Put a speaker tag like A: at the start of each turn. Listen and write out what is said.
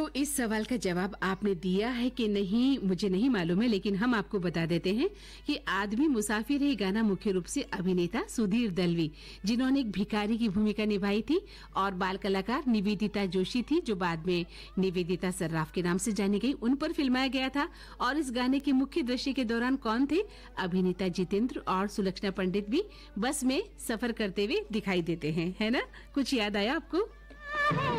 A: इस सवाल का जवाब आपने दिया है कि नहीं मुझे नहीं मालूम है, लेकिन हम आपको बता देते हैं कि आदमी मुसाफिर है गाना मुख्य रूप से अभिनेता सुधीर दलवी, जिन्होंने एक भिखारी की भूमिका निभाई थी, और बाल कलाकार निवेदिता जोशी थी, जो बाद में निवेदिता सर्राफ के नाम से जानी गई, उन पर फिल्माया गया था। और इस गाने के मुख्य दृश्य के दौरान कौन थे? अभिनेता जितेंद्र और सुलक्षणा पंडित भी बस में सफर करते हुए दिखाई देते हैं, है ना? कुछ याद आया आपको?